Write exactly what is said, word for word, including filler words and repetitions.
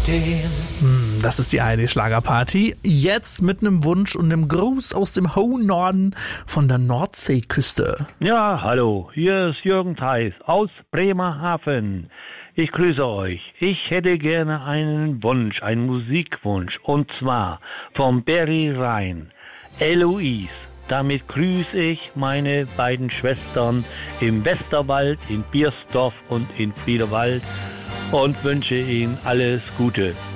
stehen. Hm, das ist die A R D-Schlagerparty. Jetzt mit einem Wunsch und einem Gruß aus dem hohen Norden von der Nordseeküste. Ja, hallo, hier ist Jürgen Theis aus Bremerhaven. Ich grüße euch. Ich hätte gerne einen Wunsch, einen Musikwunsch, und zwar vom Barry Rhein, Eloise. Damit grüße ich meine beiden Schwestern im Westerwald, in Biersdorf und in Friedewald und wünsche ihnen alles Gute.